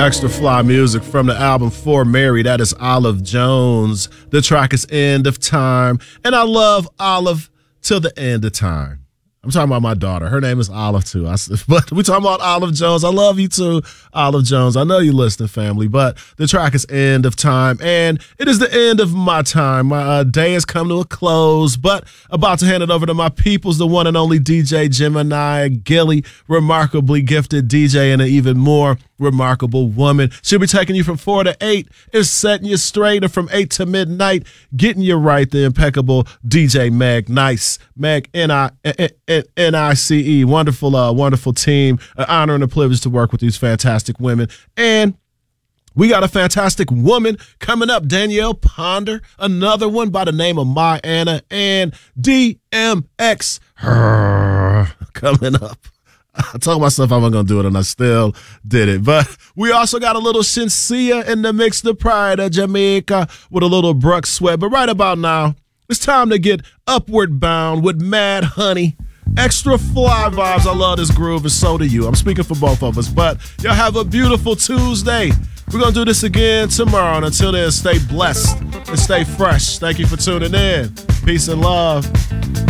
Extra fly music from the album For Mary. That is Olive Jones. The track is End of Time. And I love Olive till the end of time. I'm talking about my daughter. Her name is Olive, too. But we're talking about Olive Jones. I love you, too, Olive Jones. I know you listen, family. But the track is End of Time. And it is the end of my time. My day has come to a close. But about to hand it over to my peoples, the one and only DJ Gemini Gilly, remarkably gifted DJ and an even more remarkable woman. She'll be taking you from 4 to 8 and setting you straight, and from 8 to midnight, getting you right. The impeccable DJ Meg Nice. Meg, N-I-C-E. Wonderful team. An honor and a privilege to work with these fantastic women. And we got a fantastic woman coming up, Danielle Ponder, another one by the name of My Anna, and DMX coming up. I told myself I wasn't going to do it, and I still did it. But we also got a little Shenseea in the mix, the pride of Jamaica, with a little Brooke Sweat. But right about now, it's time to get upward bound with Mad Honey. Extra fly vibes. I love this groove, and so do you. I'm speaking for both of us. But y'all have a beautiful Tuesday. We're going to do this again tomorrow. And until then, stay blessed and stay fresh. Thank you for tuning in. Peace and love.